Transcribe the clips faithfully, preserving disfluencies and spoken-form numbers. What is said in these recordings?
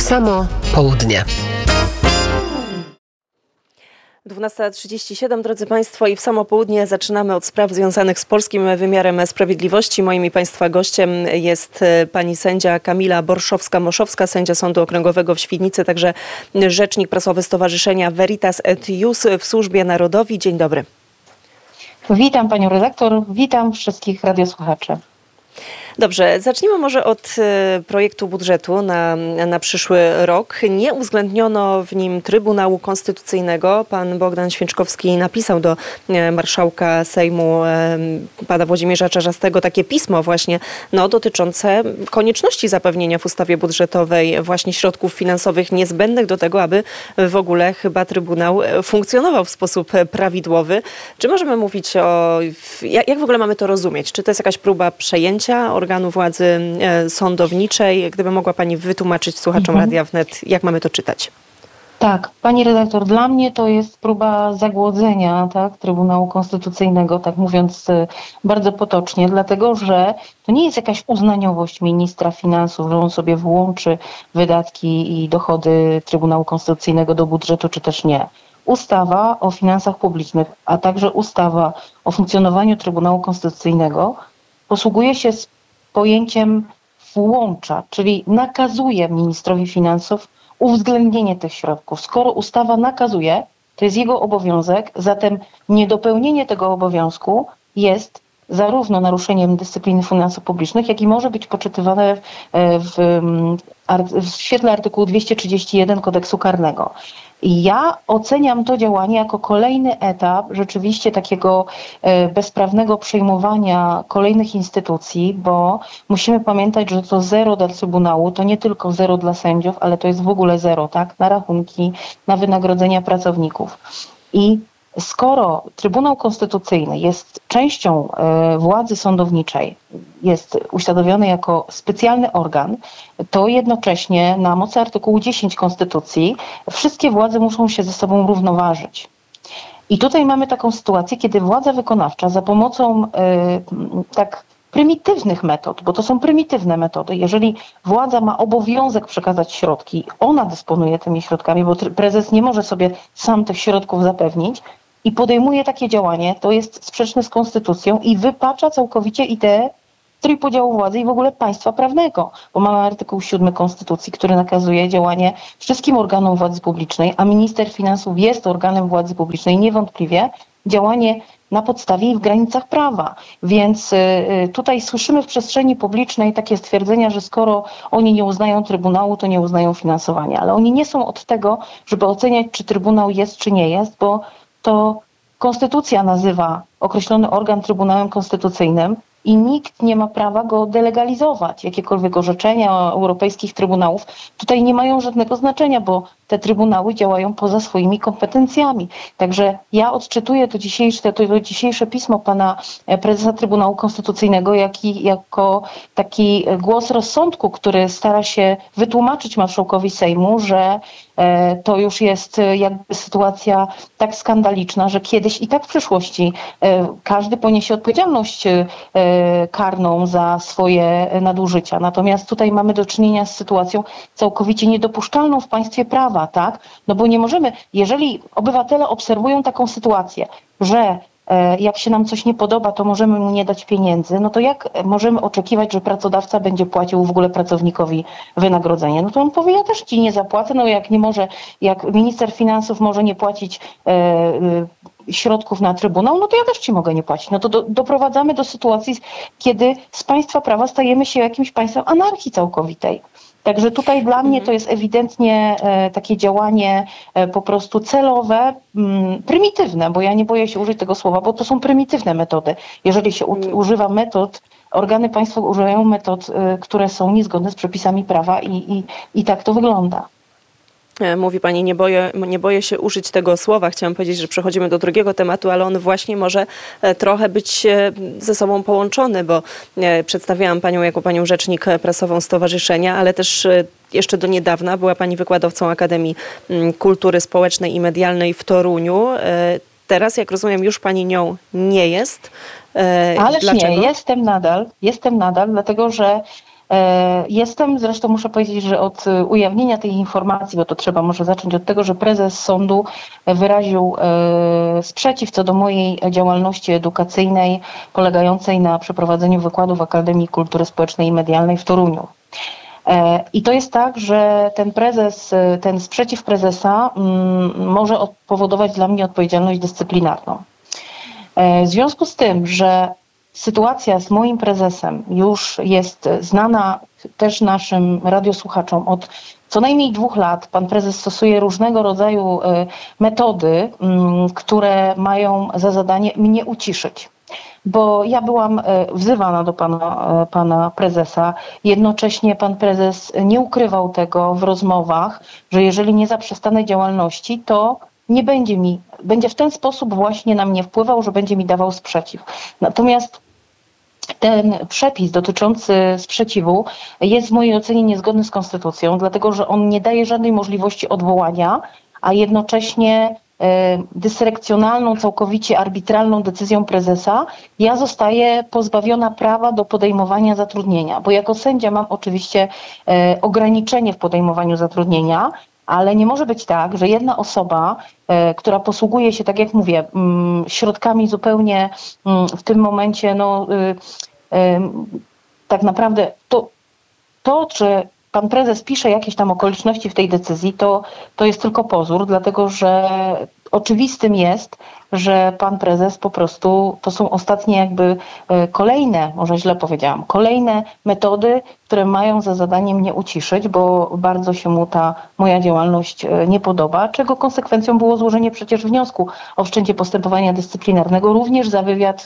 samo południe. dwunasta trzydzieści siedem, drodzy Państwo, i w samo południe zaczynamy od spraw związanych z polskim wymiarem sprawiedliwości. Moim i Państwa gościem jest pani sędzia Kamila Borszowska-Moszowska, sędzia Sądu Okręgowego w Świdnicy, także rzecznik prasowy Stowarzyszenia Veritas et Ius w Służbie Narodowi. Dzień dobry. Witam panią redaktor, witam wszystkich radiosłuchaczy. Dobrze, zacznijmy może od projektu budżetu na, na przyszły rok. Nie uwzględniono w nim Trybunału Konstytucyjnego. Pan Bogdan Święczkowski napisał do marszałka Sejmu pana Włodzimierza Czarzastego takie pismo właśnie no, dotyczące konieczności zapewnienia w ustawie budżetowej właśnie środków finansowych niezbędnych do tego, aby w ogóle chyba Trybunał funkcjonował w sposób prawidłowy. Czy możemy mówić o... Jak w ogóle mamy to rozumieć? Czy to jest jakaś próba przejęcia organu władzy sądowniczej? Gdyby mogła pani wytłumaczyć słuchaczom mhm. Radia Wnet, jak mamy to czytać? Tak, pani redaktor, dla mnie to jest próba zagłodzenia tak, Trybunału Konstytucyjnego, tak mówiąc bardzo potocznie, dlatego że to nie jest jakaś uznaniowość ministra finansów, że on sobie włączy wydatki i dochody Trybunału Konstytucyjnego do budżetu, czy też nie. Ustawa o finansach publicznych, a także ustawa o funkcjonowaniu Trybunału Konstytucyjnego posługuje się z pojęciem włącza, czyli nakazuje ministrowi finansów uwzględnienie tych środków. Skoro ustawa nakazuje, to jest jego obowiązek, zatem niedopełnienie tego obowiązku jest zarówno naruszeniem dyscypliny finansów publicznych, jak i może być poczytywane w, w świetle artykułu dwieście trzydzieści jeden Kodeksu Karnego. I ja oceniam to działanie jako kolejny etap rzeczywiście takiego bezprawnego przejmowania kolejnych instytucji, bo musimy pamiętać, że to zero dla Trybunału to nie tylko zero dla sędziów, ale to jest w ogóle zero, tak, na rachunki, na wynagrodzenia pracowników. I skoro Trybunał Konstytucyjny jest częścią e, władzy sądowniczej, jest uświadomiony jako specjalny organ, to jednocześnie na mocy artykułu dziesięć Konstytucji wszystkie władze muszą się ze sobą równoważyć. I tutaj mamy taką sytuację, kiedy władza wykonawcza za pomocą e, tak prymitywnych metod, bo to są prymitywne metody. Jeżeli władza ma obowiązek przekazać środki, ona dysponuje tymi środkami, bo prezes nie może sobie sam tych środków zapewnić, i podejmuje takie działanie, to jest sprzeczne z konstytucją i wypacza całkowicie ideę trójpodziału władzy i w ogóle państwa prawnego, bo mamy artykuł siódmy Konstytucji, który nakazuje działanie wszystkim organom władzy publicznej, a minister finansów jest organem władzy publicznej, niewątpliwie działanie na podstawie i w granicach prawa. Więc y, tutaj słyszymy w przestrzeni publicznej takie stwierdzenia, że skoro oni nie uznają Trybunału, to nie uznają finansowania. Ale oni nie są od tego, żeby oceniać, czy Trybunał jest, czy nie jest, bo to Konstytucja nazywa określony organ Trybunałem Konstytucyjnym i nikt nie ma prawa go delegalizować. Jakiekolwiek orzeczenia europejskich trybunałów tutaj nie mają żadnego znaczenia, bo te trybunały działają poza swoimi kompetencjami. Także ja odczytuję to dzisiejsze, to dzisiejsze pismo pana prezesa Trybunału Konstytucyjnego jak i, jako taki głos rozsądku, który stara się wytłumaczyć marszałkowi Sejmu, że e, to już jest jakby sytuacja tak skandaliczna, że kiedyś i tak w przyszłości e, każdy poniesie odpowiedzialność e, karną za swoje nadużycia. Natomiast tutaj mamy do czynienia z sytuacją całkowicie niedopuszczalną w państwie prawa, tak? No bo nie możemy, jeżeli obywatele obserwują taką sytuację, że e, jak się nam coś nie podoba, to możemy mu nie dać pieniędzy, no to jak możemy oczekiwać, że pracodawca będzie płacił w ogóle pracownikowi wynagrodzenie? No to on powie, ja też ci nie zapłacę, no jak nie może, jak minister finansów może nie płacić e, e, środków na Trybunał, no to ja też ci mogę nie płacić. No to do, doprowadzamy do sytuacji, kiedy z państwa prawa stajemy się jakimś państwem anarchii całkowitej. Także tutaj dla mnie to jest ewidentnie e, takie działanie e, po prostu celowe, m, prymitywne, bo ja nie boję się użyć tego słowa, bo to są prymitywne metody. Jeżeli się u, używa metod, organy państwa używają metod, e, które są niezgodne z przepisami prawa i, i, i tak to wygląda. Mówi pani, nie boję, nie boję się użyć tego słowa. Chciałam powiedzieć, że przechodzimy do drugiego tematu, ale on właśnie może trochę być ze sobą połączony, bo przedstawiałam panią jako panią rzecznik prasową stowarzyszenia, ale też jeszcze do niedawna była pani wykładowcą Akademii Kultury Społecznej i Medialnej w Toruniu. Teraz, jak rozumiem, już pani nią nie jest. Ależ Dlaczego? nie, jestem nadal, jestem nadal, dlatego że Jestem, zresztą muszę powiedzieć, że od ujawnienia tej informacji, bo to trzeba może zacząć od tego, że prezes sądu wyraził sprzeciw co do mojej działalności edukacyjnej polegającej na przeprowadzeniu wykładów w Akademii Kultury Społecznej i Medialnej w Toruniu. I to jest tak, że ten prezes, ten sprzeciw prezesa może powodować dla mnie odpowiedzialność dyscyplinarną. W związku z tym, że sytuacja z moim prezesem już jest znana też naszym radiosłuchaczom od co najmniej dwóch lat. Pan prezes stosuje różnego rodzaju metody, które mają za zadanie mnie uciszyć. Bo ja byłam wzywana do pana, pana prezesa. Jednocześnie pan prezes nie ukrywał tego w rozmowach, że jeżeli nie zaprzestanę działalności, to nie będzie mi, będzie w ten sposób właśnie na mnie wpływał, że będzie mi dawał sprzeciw. Natomiast ten przepis dotyczący sprzeciwu jest w mojej ocenie niezgodny z konstytucją, dlatego że on nie daje żadnej możliwości odwołania, a jednocześnie dyskrecjonalną, całkowicie arbitralną decyzją prezesa ja zostaję pozbawiona prawa do podejmowania zatrudnienia, bo jako sędzia mam oczywiście ograniczenie w podejmowaniu zatrudnienia, ale nie może być tak, że jedna osoba, która posługuje się, tak jak mówię, środkami zupełnie w tym momencie, no tak naprawdę to, to czy pan prezes pisze jakieś tam okoliczności w tej decyzji, to, to jest tylko pozór, dlatego że oczywistym jest, że pan prezes po prostu, to są ostatnie jakby kolejne, może źle powiedziałam, kolejne metody, które mają za zadanie mnie uciszyć, bo bardzo się mu ta moja działalność nie podoba, czego konsekwencją było złożenie przecież wniosku o wszczęcie postępowania dyscyplinarnego, również za wywiad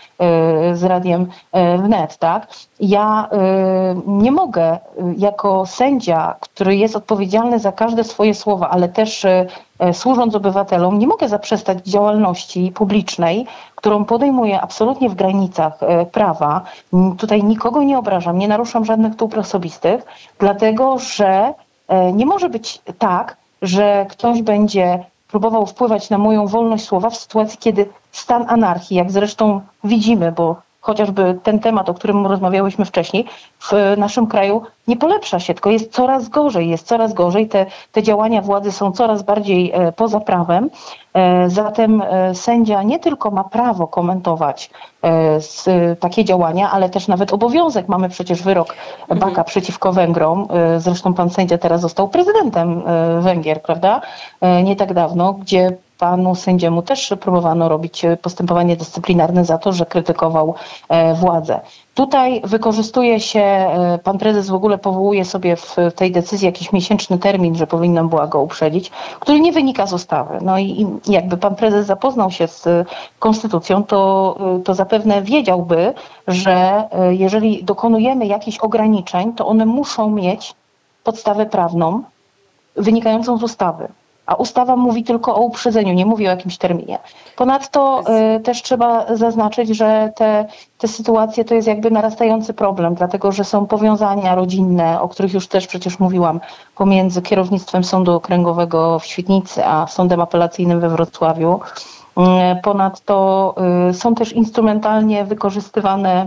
z Radiem Wnet, tak? Ja nie mogę jako sędzia, który jest odpowiedzialny za każde swoje słowa, ale też służąc obywatelom, nie mogę zaprzestać działalności publicznej, którą podejmuję absolutnie w granicach prawa. Tutaj nikogo nie obrażam, nie naruszam żadnych dóbr osobistych, dlatego że nie może być tak, że ktoś będzie próbował wpływać na moją wolność słowa w sytuacji, kiedy stan anarchii, jak zresztą widzimy, bo chociażby ten temat, o którym rozmawiałyśmy wcześniej, w naszym kraju nie polepsza się, tylko jest coraz gorzej, jest coraz gorzej. Te, te działania władzy są coraz bardziej e, poza prawem. E, zatem e, sędzia nie tylko ma prawo komentować e, z, takie działania, ale też nawet obowiązek. Mamy przecież wyrok Baka mhm. przeciwko Węgrom. E, zresztą pan sędzia teraz został prezydentem e, Węgier, prawda? E, nie tak dawno, gdzie panu sędziemu też próbowano robić postępowanie dyscyplinarne za to, że krytykował władzę. Tutaj wykorzystuje się, pan prezes w ogóle powołuje sobie w tej decyzji jakiś miesięczny termin, że powinnam była go uprzedzić, który nie wynika z ustawy. No i jakby pan prezes zapoznał się z konstytucją, to, to zapewne wiedziałby, że jeżeli dokonujemy jakichś ograniczeń, to one muszą mieć podstawę prawną wynikającą z ustawy. A ustawa mówi tylko o uprzedzeniu, nie mówi o jakimś terminie. Ponadto y, też trzeba zaznaczyć, że te, te sytuacje to jest jakby narastający problem, dlatego że są powiązania rodzinne, o których już też przecież mówiłam, pomiędzy kierownictwem Sądu Okręgowego w Świdnicy a Sądem Apelacyjnym we Wrocławiu. Y, ponadto y, są też instrumentalnie wykorzystywane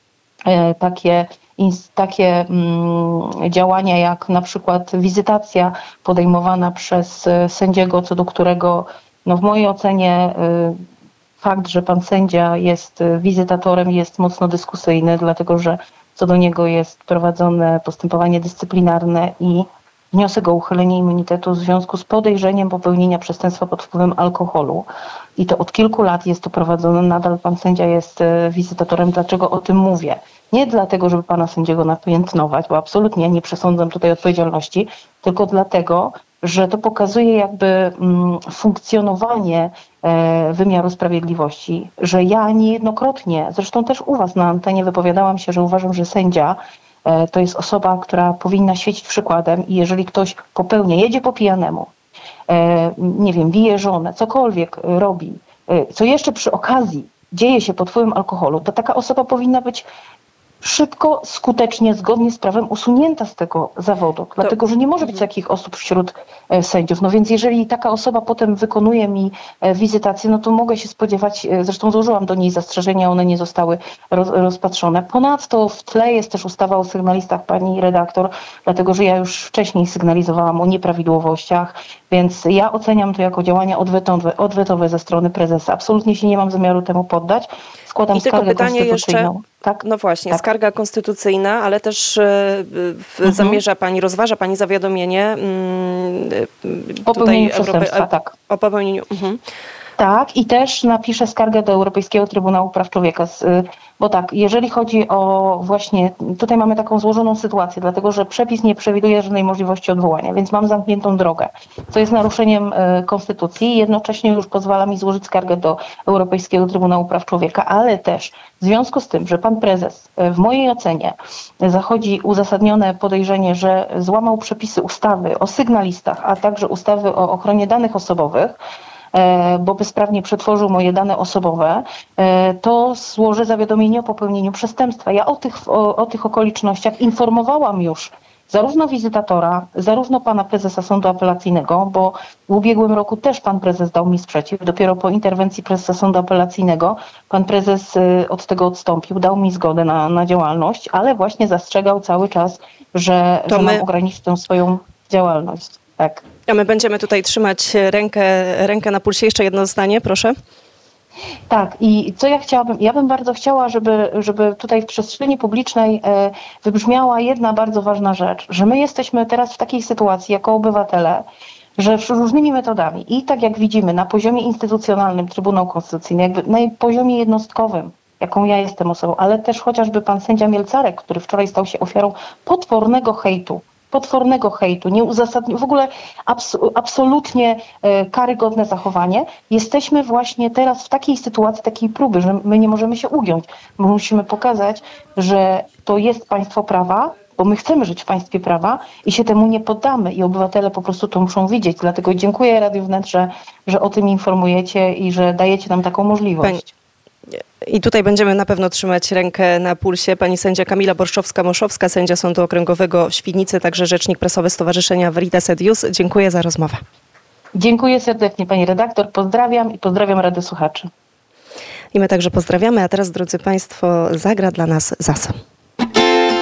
y, takie takie mm, działania jak na przykład wizytacja podejmowana przez sędziego, co do którego no w mojej ocenie y, fakt, że pan sędzia jest wizytatorem jest mocno dyskusyjny, dlatego że co do niego jest prowadzone postępowanie dyscyplinarne i wniosek o uchylenie immunitetu w związku z podejrzeniem popełnienia przestępstwa pod wpływem alkoholu. I to od kilku lat jest to prowadzone, nadal pan sędzia jest wizytatorem. Dlaczego o tym mówię? Nie dlatego, żeby pana sędziego napiętnować, bo absolutnie nie przesądzam tutaj odpowiedzialności, tylko dlatego, że to pokazuje jakby mm, funkcjonowanie e, wymiaru sprawiedliwości, że ja niejednokrotnie, zresztą też u was na antenie wypowiadałam się, że uważam, że sędzia e, to jest osoba, która powinna świecić przykładem i jeżeli ktoś popełnia, jedzie po pijanemu, e, nie wiem, bije żonę, cokolwiek robi, e, co jeszcze przy okazji dzieje się pod wpływem alkoholu, to taka osoba powinna być szybko, skutecznie, zgodnie z prawem usunięta z tego zawodu, to... dlatego że nie może być takich osób wśród e, sędziów. No więc jeżeli taka osoba potem wykonuje mi e, wizytację, no to mogę się spodziewać, e, zresztą złożyłam do niej zastrzeżenia, one nie zostały roz, rozpatrzone. Ponadto w tle jest też ustawa o sygnalistach, pani redaktor, dlatego że ja już wcześniej sygnalizowałam o nieprawidłowościach, więc ja oceniam to jako działania odwetowe, odwetowe ze strony prezesa. Absolutnie się nie mam zamiaru temu poddać. Składam I tylko skargę pytanie konstytucyjną. jeszcze, tak? no właśnie, tak. Skarga konstytucyjna, ale też y, mhm. zamierza pani, rozważa pani zawiadomienie y, popełnieniu tutaj przestępstwa, tak. o popełnieniu. Mhm. Tak, i też napiszę skargę do Europejskiego Trybunału Praw Człowieka, bo tak, jeżeli chodzi o właśnie, tutaj mamy taką złożoną sytuację, dlatego że przepis nie przewiduje żadnej możliwości odwołania, więc mam zamkniętą drogę, co jest naruszeniem konstytucji i jednocześnie już pozwala mi złożyć skargę do Europejskiego Trybunału Praw Człowieka, ale też w związku z tym, że pan prezes w mojej ocenie zachodzi uzasadnione podejrzenie, że złamał przepisy ustawy o sygnalistach, a także ustawy o ochronie danych osobowych, bo bezprawnie przetworzył moje dane osobowe, to złożę zawiadomienie o popełnieniu przestępstwa. Ja o tych, o, o tych okolicznościach informowałam już zarówno wizytatora, zarówno pana prezesa Sądu Apelacyjnego, bo w ubiegłym roku też pan prezes dał mi sprzeciw. Dopiero po interwencji prezesa Sądu Apelacyjnego pan prezes od tego odstąpił, dał mi zgodę na, na działalność, ale właśnie zastrzegał cały czas, że, że my... mam ograniczyć tę swoją działalność. Tak. A my będziemy tutaj trzymać rękę, rękę na pulsie. Jeszcze jedno zdanie, proszę. Tak, i co ja chciałabym, ja bym bardzo chciała, żeby, żeby tutaj w przestrzeni publicznej e, wybrzmiała jedna bardzo ważna rzecz, że my jesteśmy teraz w takiej sytuacji jako obywatele, że różnymi metodami i tak jak widzimy na poziomie instytucjonalnym Trybunał Konstytucyjny, jakby na poziomie jednostkowym, jaką ja jestem osobą, ale też chociażby pan sędzia Mielcarek, który wczoraj stał się ofiarą potwornego hejtu, potwornego hejtu, nieuzasadnionego, w ogóle abs absolutnie e, karygodne zachowanie. Jesteśmy właśnie teraz w takiej sytuacji, takiej próby, że my nie możemy się ugiąć. My musimy pokazać, że to jest państwo prawa, bo my chcemy żyć w państwie prawa i się temu nie poddamy i obywatele po prostu to muszą widzieć. Dlatego dziękuję Radiu Wnet, że, że o tym informujecie i że dajecie nam taką możliwość. Pani... I tutaj będziemy na pewno trzymać rękę na pulsie. Pani sędzia Kamila Borszczowska-Moszowska, sędzia Sądu Okręgowego w Świdnicy, także rzecznik prasowy Stowarzyszenia Veritas et Ius. Dziękuję za rozmowę. Dziękuję serdecznie pani redaktor, pozdrawiam i pozdrawiam Radę Słuchaczy. I my także pozdrawiamy, a teraz drodzy państwo zagra dla nas Zaso.